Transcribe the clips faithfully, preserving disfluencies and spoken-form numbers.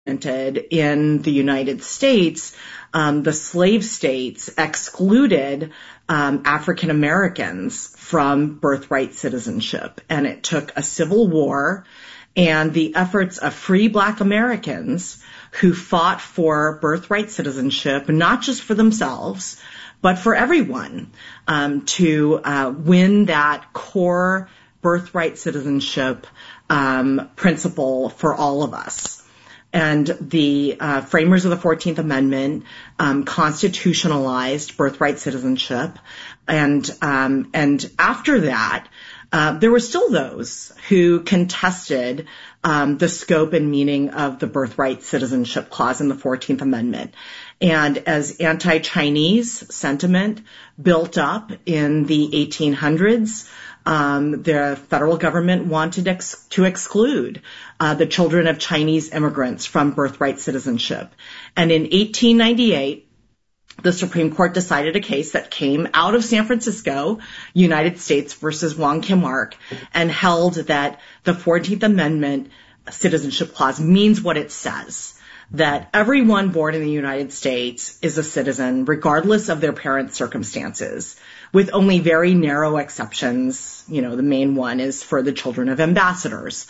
in the United States, um, the slave states excluded um, African Americans from birthright citizenship. And it took a civil war and the efforts of free Black Americans who fought for birthright citizenship, not just for themselves, but for everyone, um, to uh, win that core birthright citizenship um, principle for all of us. And the uh, framers of the fourteenth Amendment um, constitutionalized birthright citizenship. And um, and after that, uh, there were still those who contested um, the scope and meaning of the birthright citizenship clause in the fourteenth Amendment. And as anti-Chinese sentiment built up in the eighteen hundreds, Um, the federal government wanted ex- to exclude uh, the children of Chinese immigrants from birthright citizenship. And in eighteen ninety-eight, the Supreme Court decided a case that came out of San Francisco, United States versus Wong Kim Ark, and held that the fourteenth Amendment citizenship clause means what it says, that everyone born in the United States is a citizen regardless of their parents' circumstances, with only very narrow exceptions. You know, the main one is for the children of ambassadors.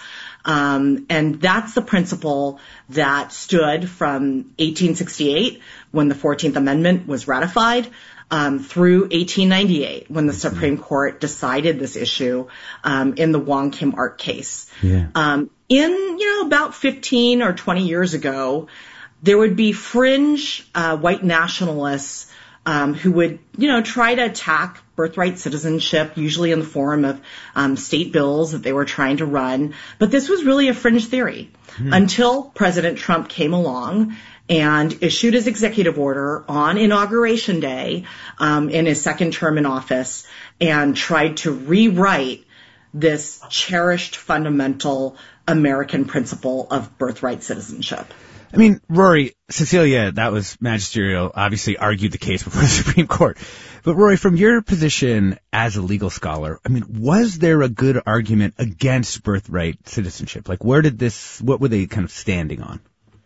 Um, and that's the principle that stood from eighteen sixty-eight, when the fourteenth Amendment was ratified, um, through eighteen ninety-eight, when the Supreme Court decided this issue um, in the Wong Kim Ark case. Yeah. Um, in, you know, about fifteen or twenty years ago, there would be fringe uh, white nationalists Um, who would, you know, try to attack birthright citizenship, usually in the form of um, state bills that they were trying to run. But this was really a fringe theory hmm. until President Trump came along and issued his executive order on Inauguration Day um, in his second term in office and tried to rewrite this cherished fundamental American principle of birthright citizenship. I mean, Rory, Cecilia, that was magisterial, obviously argued the case before the Supreme Court. But Rory, from your position as a legal scholar, I mean, was there a good argument against birthright citizenship? Like, where did this, what were they kind of standing on?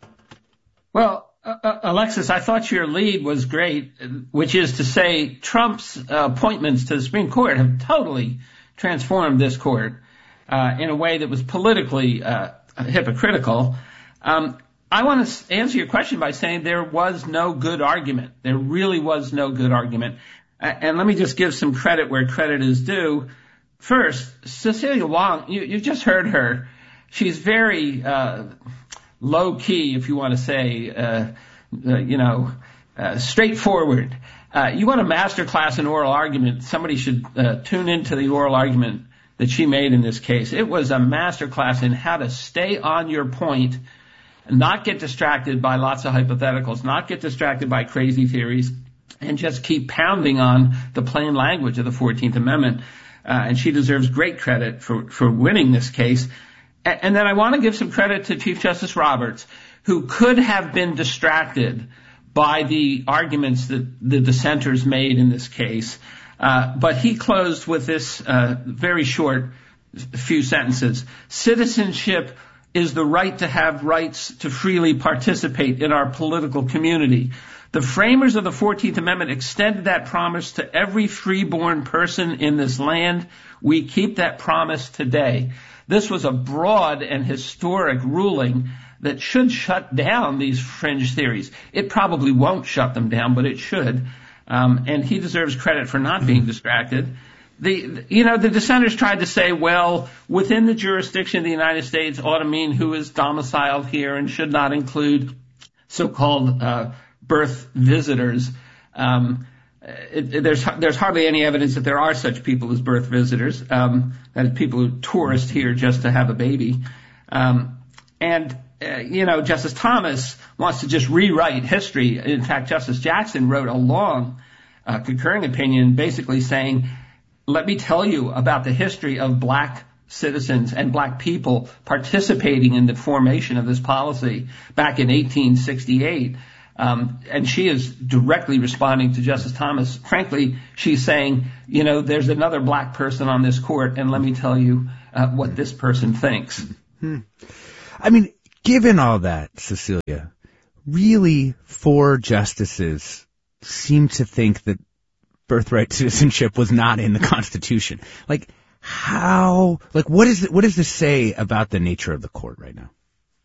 Well, uh, Alexis, I thought your lead was great, which is to say Trump's uh, appointments to the Supreme Court have totally transformed this court uh, in a way that was politically uh, hypocritical. Um, I want to answer your question by saying there was no good argument. There really was no good argument. And let me just give some credit where credit is due. First, Cecilia Wong, you, you just heard her. She's very uh, low key, if you want to say, uh, uh, you know, uh, straightforward. Uh, you want a master class in oral argument, somebody should uh, tune into the oral argument that she made in this case. It was a master class in how to stay on your point, not get distracted by lots of hypotheticals, not get distracted by crazy theories, and just keep pounding on the plain language of the fourteenth Amendment. Uh, and she deserves great credit for, for winning this case. And, and then I want to give some credit to Chief Justice Roberts, who could have been distracted by the arguments that the dissenters made in this case. Uh, but he closed with this uh, very short few sentences. Citizenship is the right to have rights to freely participate in our political community. The framers of the fourteenth Amendment extended that promise to every freeborn person in this land. We keep that promise today. This was a broad and historic ruling that should shut down these fringe theories. It probably won't shut them down, but it should. Um, and he deserves credit for not being distracted. The, you know, the dissenters tried to say, well, within the jurisdiction of the United States ought to mean who is domiciled here and should not include so-called uh, birth visitors. Um, it, it, there's there's hardly any evidence that there are such people as birth visitors, um, that is, people who tourist here just to have a baby. Um, and, uh, you know, Justice Thomas wants to just rewrite history. In fact, Justice Jackson wrote a long uh, concurring opinion basically saying, let me tell you about the history of black citizens and black people participating in the formation of this policy back in eighteen sixty-eight. Um, and she is directly responding to Justice Thomas. Frankly, she's saying, you know, there's another black person on this court, and let me tell you uh, what this person thinks. Hmm. I mean, given all that, Cecilia, really four justices seem to think that birthright citizenship was not in the Constitution. Like, how, like, what is it, what does this say about the nature of the court right now?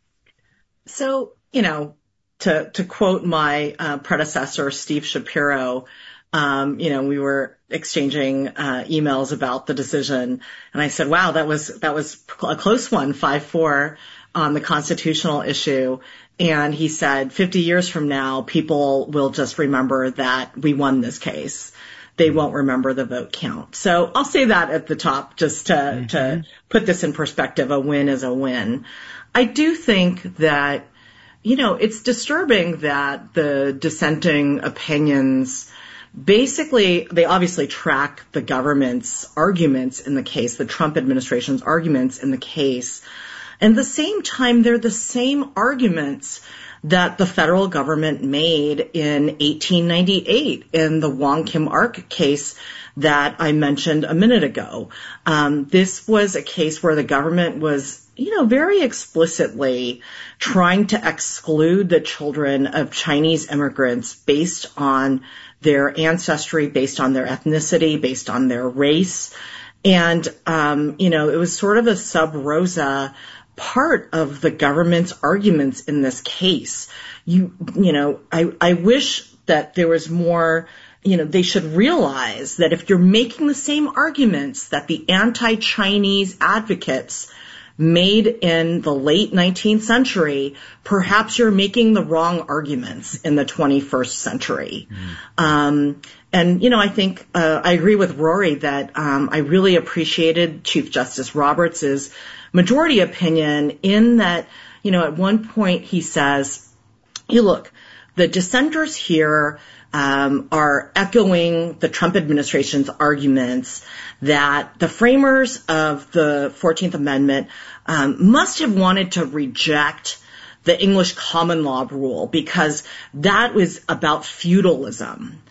So, you know, to, to quote my uh, predecessor, Steve Shapiro, um, you know, we were exchanging uh, emails about the decision, and I said, wow, that was, that was a close one, five four on the constitutional issue. And he said, fifty years from now, people will just remember that we won this case. They won't remember the vote count. So I'll say that at the top just to, mm-hmm. to put this in perspective. A win is a win. I do think that, you know, it's disturbing that the dissenting opinions basically, they obviously track the government's arguments in the case, the Trump administration's arguments in the case. And at the same time, they're the same arguments that the federal government made in eighteen ninety-eight in the Wong Kim Ark case that I mentioned a minute ago. Um, this was a case where the government was, you know, very explicitly trying to exclude the children of Chinese immigrants based on their ancestry, based on their ethnicity, based on their race. And, um, you know, it was sort of a sub rosa part of the government's arguments in this case. You, you know, I, I wish that there was more, you know, they should realize that if you're making the same arguments that the anti-Chinese advocates made in the late nineteenth century, perhaps you're making the wrong arguments in the twenty-first century. Mm. Um, and, you know, I think, uh, I agree with Rory that, um, I really appreciated Chief Justice Roberts's majority opinion in that, you know, at one point he says, hey, look, the dissenters here um, are echoing the Trump administration's arguments that the framers of the fourteenth Amendment um, must have wanted to reject the English common law rule because that was about feudalism.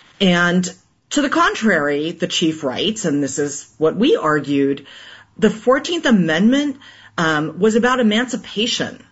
And to the contrary, the chief writes, and this is what we argued, the fourteenth Amendment um, was about emancipation.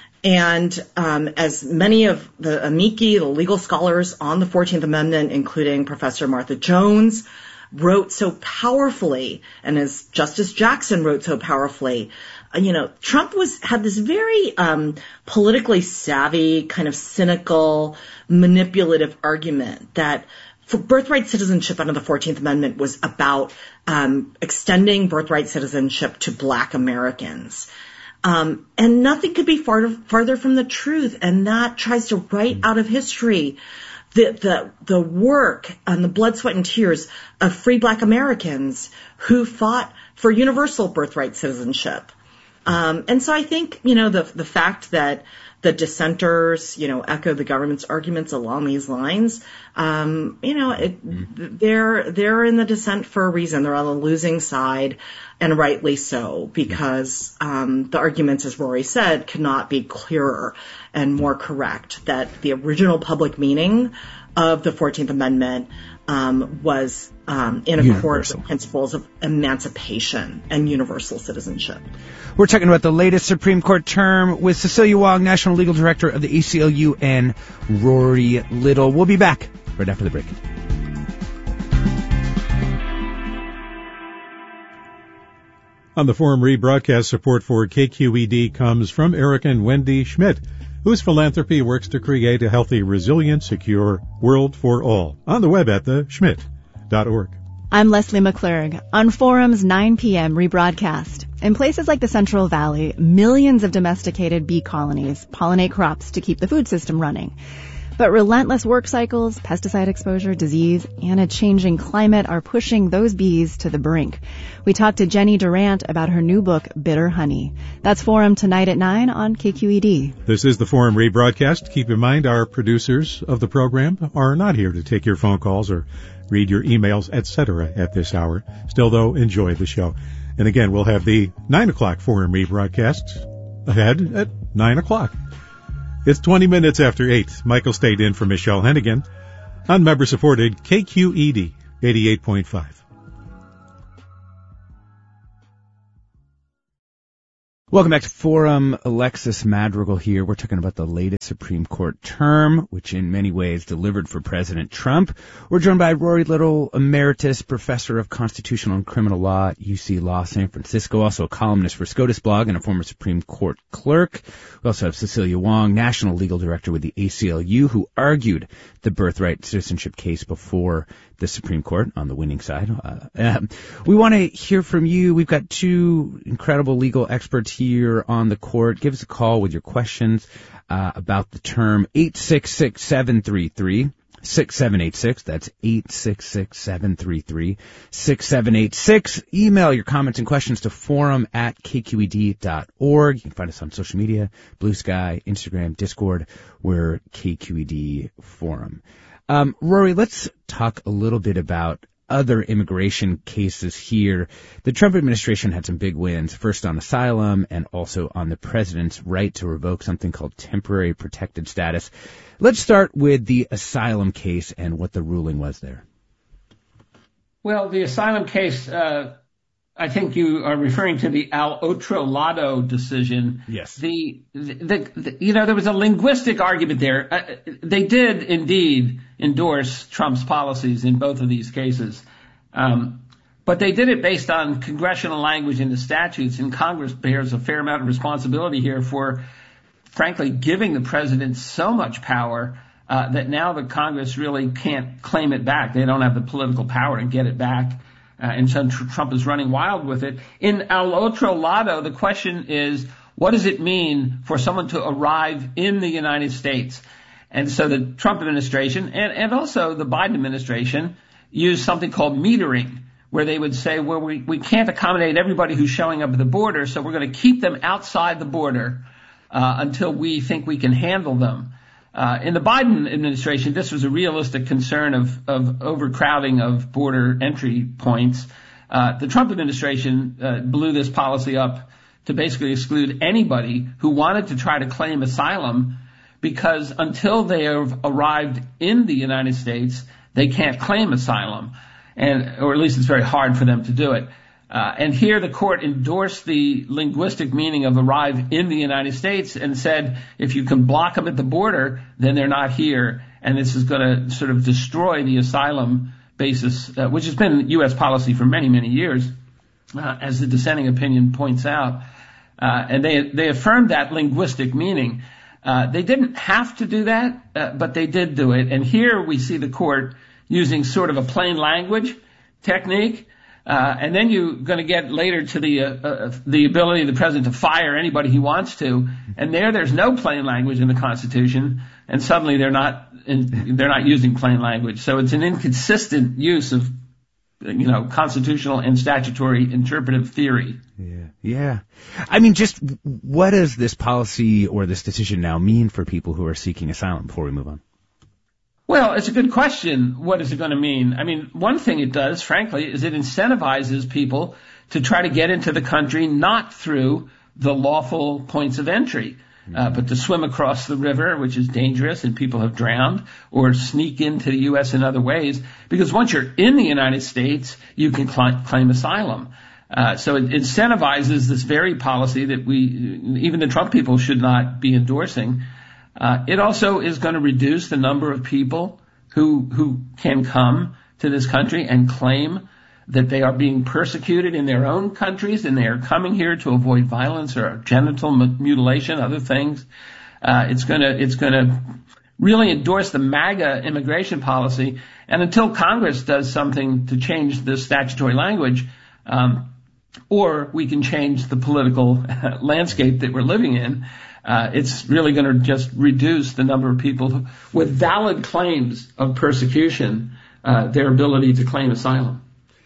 And um, as many of the amici, the legal scholars on the fourteenth Amendment, including Professor Martha Jones, wrote so powerfully, and as Justice Jackson wrote so powerfully, uh, you know, Trump was had this very um, politically savvy, kind of cynical, manipulative argument that for birthright citizenship under the fourteenth Amendment was about um, extending birthright citizenship to Black Americans. Um, and nothing could be farther, farther from the truth, and that tries to write out of history the, the, the work and the blood, sweat, and tears of free Black Americans who fought for universal birthright citizenship. Um, and so I think, you know, the, the fact that the dissenters, you know, echo the government's arguments along these lines, um, you know, it, they're, they're in the dissent for a reason. They're on the losing side, and rightly so, because, um, the arguments, as Rory said, cannot be clearer and more correct, that the original public meaning of the fourteenth Amendment, um, was, um, in accord with principles of emancipation and universal citizenship. We're talking about the latest Supreme Court term with Cecilia Wong, National Legal Director of the A C L U, and Rory Little. We'll be back right after the break. On the Forum rebroadcast, support for K Q E D comes from Eric and Wendy Schmidt, whose philanthropy works to create a healthy, resilient, secure world for all. On the web at the schmidt dot org. I'm Leslie McClurg. On Forum's nine p.m. rebroadcast. In places like the Central Valley, millions of domesticated bee colonies pollinate crops to keep the food system running. But relentless work cycles, pesticide exposure, disease, and a changing climate are pushing those bees to the brink. We talked to Jenny Durant about her new book, Bitter Honey. That's Forum tonight at nine on K Q E D. This is the Forum rebroadcast. Keep in mind our producers of the program are not here to take your phone calls or read your emails, et cetera at this hour. Still, though, enjoy the show. And again, we'll have the nine o'clock Forum rebroadcast ahead at nine o'clock. It's twenty minutes after eight. Michael stayed in for Michelle Hennigan on member-supported K Q E D eighty-eight point five. Welcome back to Forum. Alexis Madrigal here. We're talking about the latest Supreme Court term, which in many ways delivered for President Trump. We're joined by Rory Little, Emeritus Professor of Constitutional and Criminal Law at U C Law San Francisco, also a columnist for SCOTUS blog and a former Supreme Court clerk. We also have Cecilia Wong, National Legal Director with the A C L U, who argued the birthright citizenship case before the Supreme Court on the winning side. Uh, uh, we want to hear from you. We've got two incredible legal experts here on the court. Give us a call with your questions uh, about the term. Eight six six, seven three three, six seven eight six. That's eight six six, seven three three, six seven eight six. Email your comments and questions to forum at k q e d dot org. You can find us on social media, Blue Sky, Instagram, Discord. We're K Q E D Forum. Um, Rory, let's talk a little bit about other immigration cases here. The Trump administration had some big wins, first on asylum and also on the president's right to revoke something called temporary protected status. Let's start with the asylum case and what the ruling was there. Well, the asylum case, uh, I think you are referring to the Al Otro Lado decision. Yes. The, the, the you know, there was a linguistic argument there. Uh, they did indeed endorse Trump's policies in both of these cases. Um, but they did it based on congressional language in the statutes, and Congress bears a fair amount of responsibility here for, frankly, giving the president so much power uh, that now the Congress really can't claim it back. They don't have the political power to get it back. Uh, and so Trump is running wild with it. In Al Otro Lado, the question is, what does it mean for someone to arrive in the United States? And so the Trump administration and, and also the Biden administration used something called metering, where they would say, well, we, we can't accommodate everybody who's showing up at the border, so we're going to keep them outside the border uh, until we think we can handle them. Uh, in the Biden administration, this was a realistic concern of, of overcrowding of border entry points. Uh, the Trump administration uh, blew this policy up to basically exclude anybody who wanted to try to claim asylum, because until they have arrived in the United States, they can't claim asylum, and or at least it's very hard for them to do it. Uh, and here the court endorsed the linguistic meaning of arrive in the United States and said, if you can block them at the border, then they're not here. And this is going to sort of destroy the asylum basis, uh, which has been U S policy for many, many years, uh, as the dissenting opinion points out. Uh, and they, they affirmed that linguistic meaning. Uh, they didn't have to do that, uh, but they did do it. And here we see the court using sort of a plain language technique. Uh, and then you're going to get later to the uh, uh, the ability of the president to fire anybody he wants to. And there, there's no plain language in the Constitution, and suddenly they're not in, they're not using plain language. So it's an inconsistent use of, you know, constitutional and statutory interpretive theory. Yeah, yeah. I mean, just what does this policy or this decision now mean for people who are seeking asylum? Before we move on. Well, it's a good question. What is it going to mean? I mean, one thing it does, frankly, is it incentivizes people to try to get into the country not through the lawful points of entry, mm-hmm. uh, but to swim across the river, which is dangerous and people have drowned, or sneak into the U S in other ways. Because once you're in the United States, you can cl- claim asylum. Uh, so it incentivizes this very policy that we, even the Trump people, should not be endorsing. Uh, it also is going to reduce the number of people who who can come to this country and claim that they are being persecuted in their own countries and they are coming here to avoid violence or genital mutilation, other things. Uh, it's going to it's going to really endorse the MAGA immigration policy. And until Congress does something to change the statutory language, um, or we can change the political landscape that we're living in, Uh, it's really going to just reduce the number of people who, with valid claims of persecution, uh, their ability to claim asylum.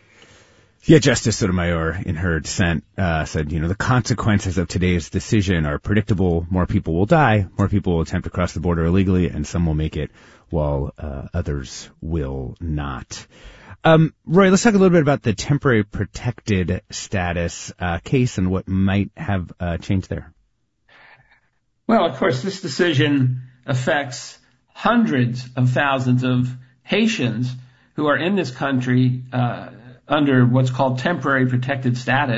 Yeah, Justice Sotomayor, in her dissent, uh, said, you know, the consequences of today's decision are predictable. More people will die, more people will attempt to cross the border illegally, and some will make it while uh, others will not. Um, Roy, let's talk a little bit about the temporary protected status uh, case and what might have uh, changed there. Well, of course, this decision affects hundreds of thousands of Haitians who are in this country uh, under what's called temporary protected status.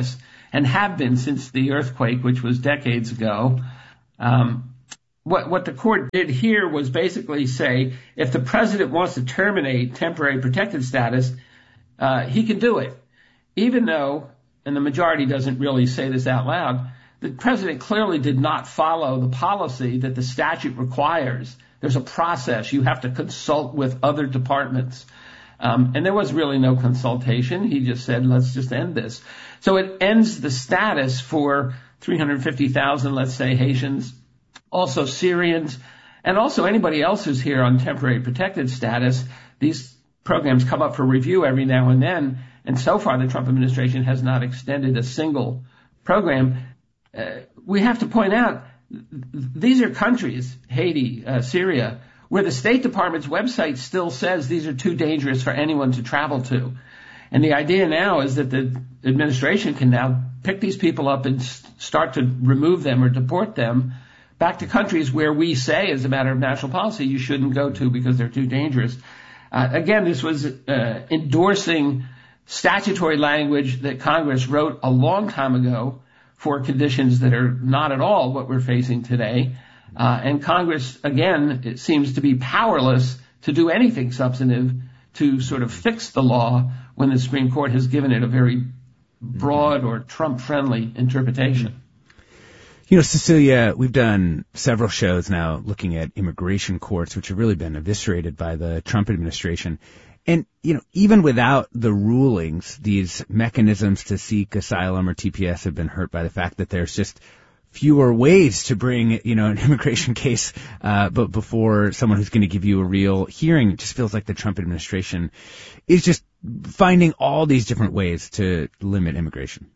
and have been since the earthquake, which was decades ago. Um, what, what the court did here was basically say, if the president wants to terminate temporary protected status, uh, he can do it. Even though, and the majority doesn't really say this out loud, the president clearly did not follow the policy that the statute requires. There's a process. You have to consult with other departments. Um, and there was really no consultation. He just said, let's just end this. So it ends the status for three hundred fifty thousand, let's say, Haitians, also Syrians, and also anybody else who's here on temporary protected status. These programs come up for review every now and then, and so far the Trump administration has not extended a single program. Uh, we have to point out, these are countries, Haiti, uh, Syria, where the State Department's website still says these are too dangerous for anyone to travel to. And the idea now is that the administration can now pick these people up and start to remove them or deport them back to countries where we say, as a matter of national policy, you shouldn't go to because they're too dangerous. Uh, again, this was uh, endorsing statutory language that Congress wrote a long time ago for conditions that are not at all what we're facing today. Uh, and Congress, again, it seems to be powerless to do anything substantive to sort of fix the law when the Supreme Court has given it a very broad or Trump-friendly interpretation. You know, Cecilia, we've done several shows now looking at immigration courts, which have really been eviscerated by the Trump administration. And, you know, even without the rulings, these mechanisms to seek asylum or T P S have been hurt by the fact that there's just fewer ways to bring, you know, an immigration case, uh, but before someone who's going to give you a real hearing. It just feels like the Trump administration is just finding all these different ways to limit immigration.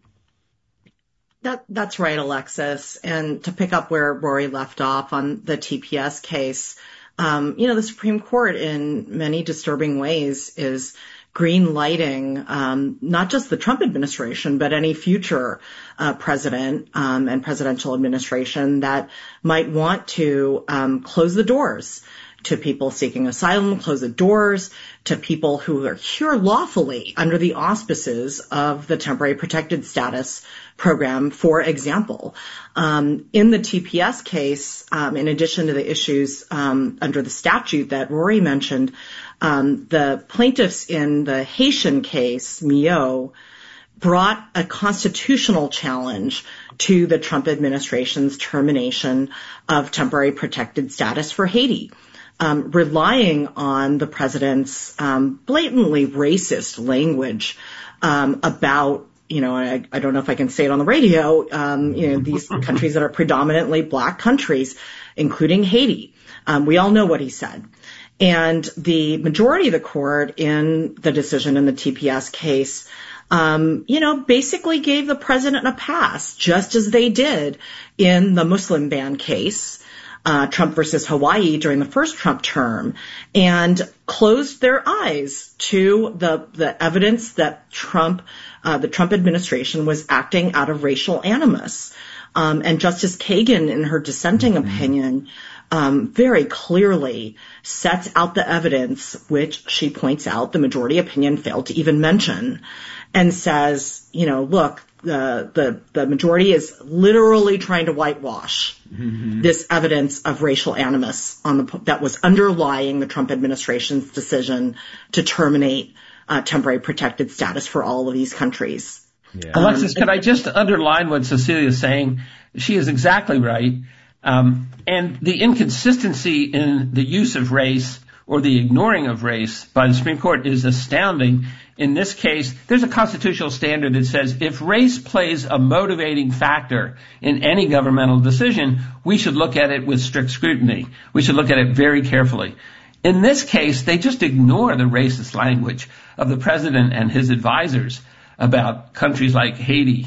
That, that's right, Alexis. And to pick up where Rory left off on the T P S case, um, you know, the Supreme Court in many disturbing ways is green lighting, um, not just the Trump administration, but any future, uh, president, um, and presidential administration that might want to, um, close the doors to people seeking asylum, close the doors to people who are here lawfully under the auspices of the temporary protected status program, for example. Um, in the T P S case, um, in addition to the issues um, under the statute that Rory mentioned, um, the plaintiffs in the Haitian case, Mio, brought a constitutional challenge to the Trump administration's termination of temporary protected status for Haiti. Um, relying on the president's um, blatantly racist language um, about, you know, I, I don't know if I can say it on the radio, um, you know, these countries that are predominantly black countries, including Haiti. Um, we all know what he said. And the majority of the court in the decision in the T P S case, um, you know, basically gave the president a pass, just as they did in the Muslim ban case. Uh, Trump versus Hawaii during the first Trump term, and closed their eyes to the, the evidence that Trump, uh, the Trump administration was acting out of racial animus. Um, and Justice Kagan, in her dissenting mm-hmm. opinion, um, very clearly sets out the evidence, which she points out the majority opinion failed to even mention, and says, you know, look, the, the, the majority is literally trying to whitewash mm-hmm. this evidence of racial animus on the, that was underlying the Trump administration's decision to terminate uh, temporary protected status for all of these countries. Yeah. Alexis, um, could I just underline what Cecilia is saying? She is exactly right. Um, and the inconsistency in the use of race or the ignoring of race by the Supreme Court is astounding. In this case, there's a constitutional standard that says if race plays a motivating factor in any governmental decision, we should look at it with strict scrutiny. We should look at it very carefully. In this case, they just ignore the racist language of the president and his advisors about countries like Haiti.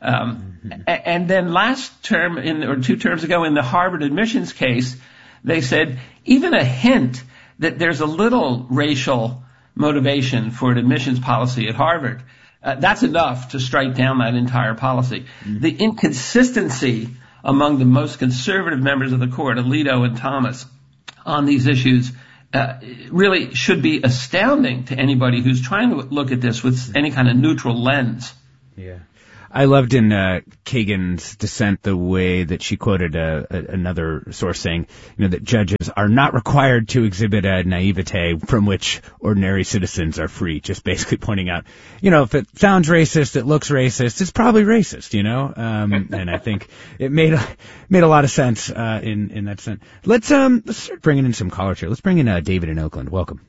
Um, mm-hmm. And then last term, in, or two terms ago, in the Harvard admissions case, they said even a hint that there's a little racial motivation for an admissions policy at Harvard, uh, that's enough to strike down that entire policy. Mm-hmm. The inconsistency among the most conservative members of the court, Alito and Thomas, on these issues uh, really should be astounding to anybody who's trying to look at this with any kind of neutral lens. Yeah. I loved in uh, Kagan's dissent the way that she quoted uh, a, another source saying, you know, that judges are not required to exhibit a naivete from which ordinary citizens are free. Just basically pointing out, you know, if it sounds racist, it looks racist, it's probably racist, you know. Um, and I think it made a, made a lot of sense uh, in in that sense. Let's um let's start bringing in some callers here. Let's bring in uh, David in Oakland. Welcome.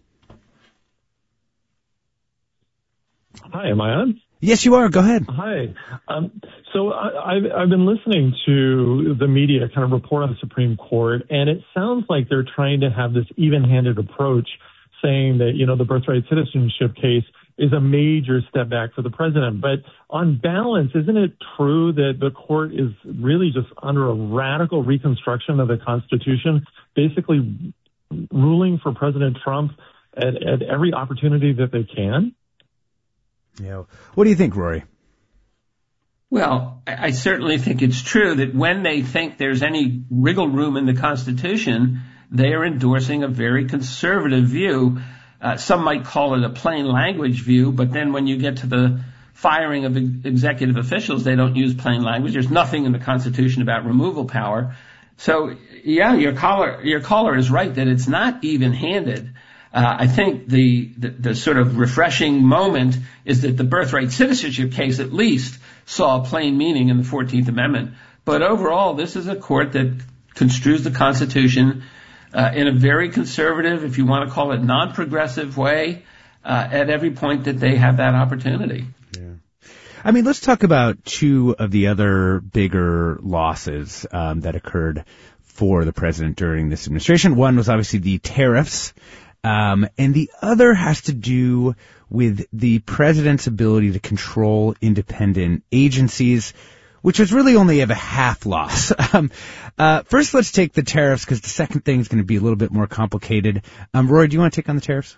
Hi, am I on? Yes, you are. Go ahead. Hi. Um, so I, I've, I've been listening to the media kind of report on the Supreme Court, and it sounds like they're trying to have this even-handed approach, saying that, you know, the birthright citizenship case is a major step back for the president. But on balance, isn't it true that the court is really just under a radical reconstruction of the Constitution, basically ruling for President Trump at, at every opportunity that they can? Yeah. What do you think, Rory? Well, I certainly think it's true that when they think there's any wiggle room in the Constitution, they are endorsing a very conservative view. Uh, some might call it a plain language view, but then when you get to the firing of executive officials, they don't use plain language. There's nothing in the Constitution about removal power. So, yeah, your caller, your caller is right that it's not even-handed. Uh, I think the, the, the sort of refreshing moment is that the birthright citizenship case at least saw a plain meaning in the fourteenth Amendment. But overall, this is a court that construes the Constitution uh, in a very conservative, if you want to call it non-progressive way, uh, at every point that they have that opportunity. Yeah. I mean, let's talk about two of the other bigger losses um, that occurred for the president during this administration. One was obviously the tariffs. Um, and the other has to do with the president's ability to control independent agencies, which was really only of a half loss. Um, uh, first, let's take the tariffs, because the second thing is going to be a little bit more complicated. Um, Rory, do you want to take on the tariffs?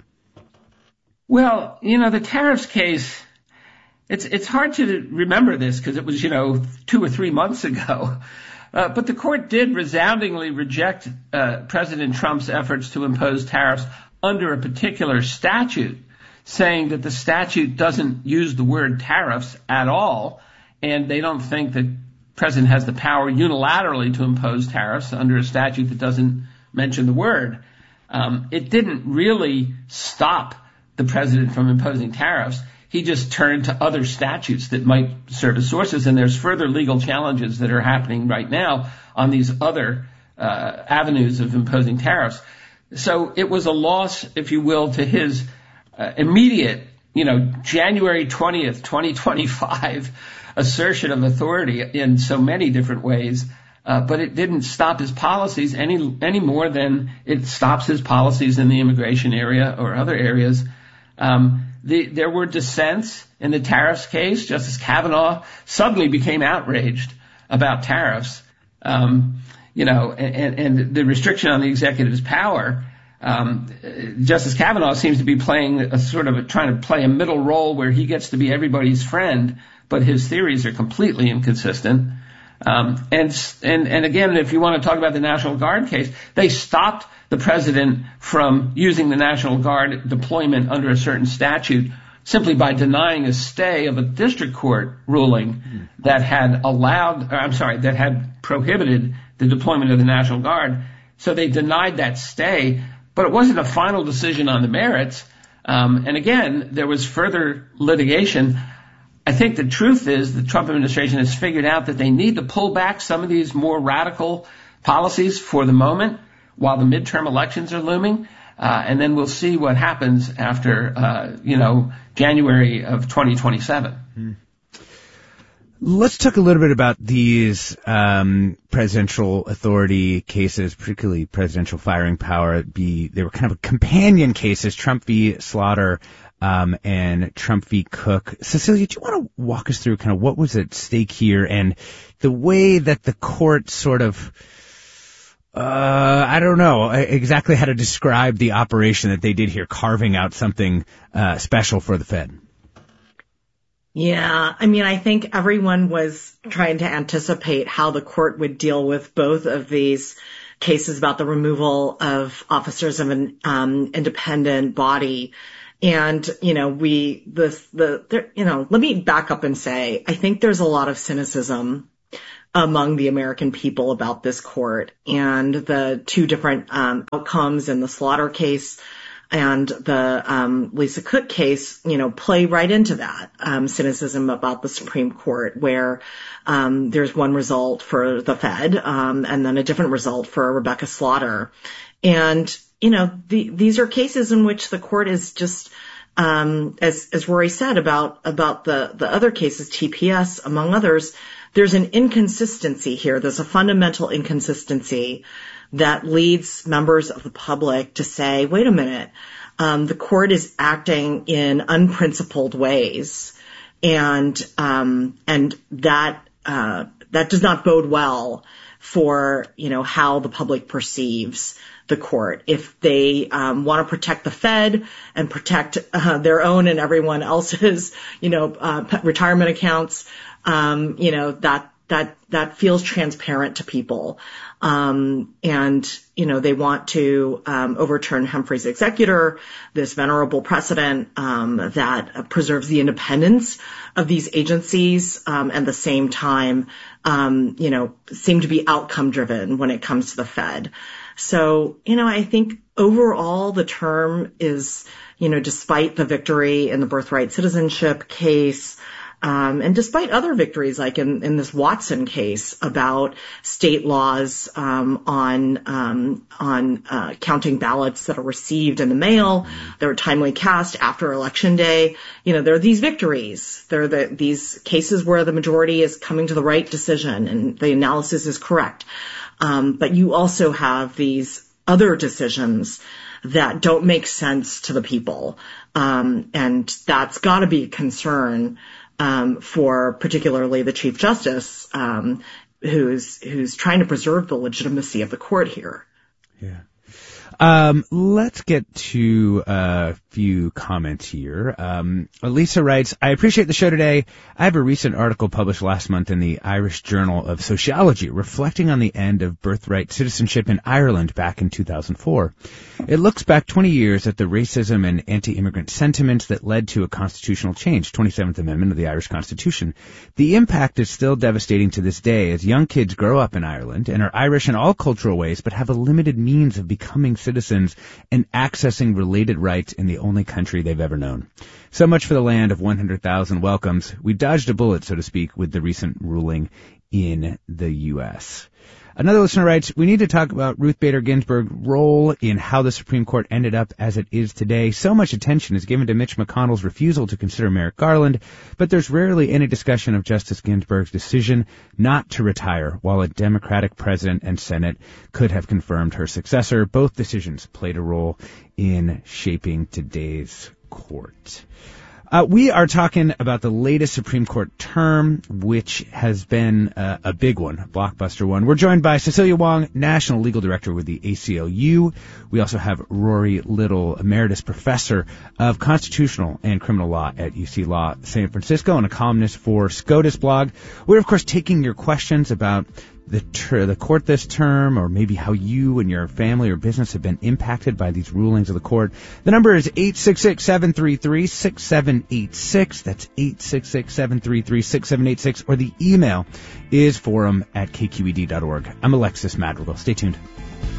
Well, you know, the tariffs case, it's it's hard to remember this because it was, you know, two or three months ago. Uh, but the court did resoundingly reject uh, President Trump's efforts to impose tariffs under a particular statute, saying that the statute doesn't use the word tariffs at all, and they don't think that the president has the power unilaterally to impose tariffs under a statute that doesn't mention the word. Um, it didn't really stop the president from imposing tariffs. He just turned to other statutes that might serve as sources, and there's further legal challenges that are happening right now on these other uh, avenues of imposing tariffs. So it was a loss, if you will, to his uh, immediate, you know, January twentieth, twenty twenty-five assertion of authority in so many different ways. Uh, but it didn't stop his policies any any more than it stops his policies in the immigration area or other areas. Um, the, there were dissents in the tariffs case. Justice Kavanaugh suddenly became outraged about tariffs. Um, you know, and, and the restriction on the executive's power. Um, Justice Kavanaugh seems to be playing a sort of a, trying to play a middle role where he gets to be everybody's friend, but his theories are completely inconsistent. Um, and, and, and again, if you want to talk about the National Guard case, they stopped the president from using the National Guard deployment under a certain statute simply by denying a stay of a district court ruling that had allowed, or I'm sorry, that had prohibited the deployment of the National Guard. So they denied that stay, but it wasn't a final decision on the merits. Um, and again, there was further litigation. I think the truth is the Trump administration has figured out that they need to pull back some of these more radical policies for the moment while the midterm elections are looming. Uh, and then we'll see what happens after, uh, you know, January of twenty twenty-seven. Hmm. Let's talk a little bit about these um, presidential authority cases, particularly presidential firing power. Be they were kind of companion cases, Trump v. Slaughter um, and Trump v. Cook. Cecilia, do you want to walk us through kind of what was at stake here and the way that the court sort of, uh, I don't know exactly how to describe the operation that they did here, carving out something uh, special for the Fed? Yeah, I mean, I think everyone was trying to anticipate how the court would deal with both of these cases about the removal of officers of an um, independent body. And, you know, we, the, the, the, you know, let me back up and say, I think there's a lot of cynicism among the American people about this court, and the two different um, outcomes in the Slaughter case and the um, Lisa Cook case, you know, play right into that um, cynicism about the Supreme Court, where um, there's one result for the Fed um, and then a different result for Rebecca Slaughter. And, you know, the, these are cases in which the court is just, um, as, as Rory said about, about the, the other cases, T P S, among others, there's an inconsistency here. There's a fundamental inconsistency that leads members of the public to say, wait a minute, um, the court is acting in unprincipled ways. And, um, and that, uh, that does not bode well for, you know, how the public perceives the court. If they um, want to protect the Fed and protect uh, their own and everyone else's, you know, uh, retirement accounts, um, you know, that that that feels transparent to people. Um, and, you know, they want to um, overturn Humphrey's executor, this venerable precedent um, that uh, preserves the independence of these agencies, um, and at the same time, um, you know, seem to be outcome driven when it comes to the Fed. So, you know, I think overall the term is, you know, despite the victory in the birthright citizenship case, Um, and despite other victories, like in, in this Watson case about state laws um, on um, on uh, counting ballots that are received in the mail, that are timely cast after Election Day, you know, there are these victories. There are the, these cases where the majority is coming to the right decision and the analysis is correct. Um, but you also have these other decisions that don't make sense to the people, um, and that's got to be a concern. Um, for particularly the Chief Justice, um, who's who's trying to preserve the legitimacy of the court here. Yeah. Um, let's get to a few comments here. Um, Lisa writes, I appreciate the show today. I have a recent article published last month in the Irish Journal of Sociology reflecting on the end of birthright citizenship in Ireland back in two thousand four. It looks back twenty years at the racism and anti-immigrant sentiments that led to a constitutional change, twenty-seventh Amendment of the Irish Constitution. The impact is still devastating to this day as young kids grow up in Ireland and are Irish in all cultural ways but have a limited means of becoming citizens and accessing related rights in the only country they've ever known. So much for the land of one hundred thousand welcomes. We dodged a bullet, so to speak, with the recent ruling in the U S Another listener writes, we need to talk about Ruth Bader Ginsburg's role in how the Supreme Court ended up as it is today. So much attention is given to Mitch McConnell's refusal to consider Merrick Garland, but there's rarely any discussion of Justice Ginsburg's decision not to retire, while a Democratic president and Senate could have confirmed her successor. Both decisions played a role in shaping today's court. Uh, we are talking about the latest Supreme Court term, which has been uh, a big one, a blockbuster one. We're joined by Cecilia Wong, National Legal Director with the A C L U. We also have Rory Little, Emeritus Professor of Constitutional and Criminal Law at U C Law San Francisco and a columnist for SCOTUS blog. We're, of course, taking your questions about the ter- the court this term, or maybe how you and your family or business have been impacted by these rulings of the court. The number is eight six six, seven three three, six seven eight six. That's eight six six, seven three three, six seven eight six. Or the email is forum at k q e d dot org. I'm Alexis Madrigal. Stay tuned.